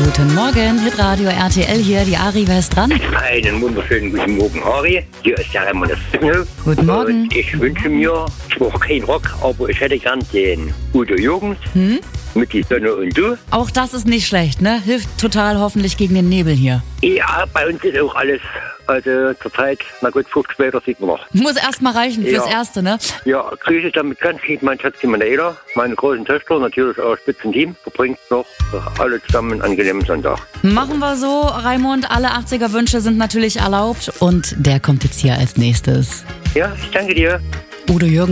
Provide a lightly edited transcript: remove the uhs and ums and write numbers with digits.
Guten Morgen, Hitradio RTL hier, die Ari, wer ist dran? Einen wunderschönen guten Morgen, Ari. Hier ist der Raimund aus Zickenhof. Guten Morgen. Und ich wünsche mir, ich brauche keinen Rock, aber ich hätte gern den Udo Jürgens mit Die Sonne und Du. Auch das ist nicht schlecht, ne? Hilft total hoffentlich gegen den Nebel hier. Ja, bei uns ist auch alles, also zurzeit, na gut, 50 Meter sieht man noch. Muss erst mal reichen fürs Ja. Erste, ne? Ja, grüße damit ganz lieb mein Schatz, die Manuela, meine großen Töchter, natürlich auch Spitzenteam, verbringt noch alle zusammen einen angenehmen Sonntag. Machen wir so, Raimund, alle 80er-Wünsche sind natürlich erlaubt und der kommt jetzt hier als nächstes. Ja, ich danke dir. Udo Jürgens.